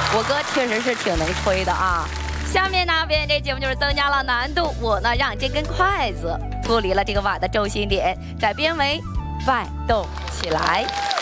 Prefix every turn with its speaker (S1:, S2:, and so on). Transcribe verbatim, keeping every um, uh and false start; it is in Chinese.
S1: 我哥确实是挺能吹的啊。下面呢，表演这节目就是增加了难度，我呢让这根筷子脱离了这个碗的重心点，在边围摆动起来。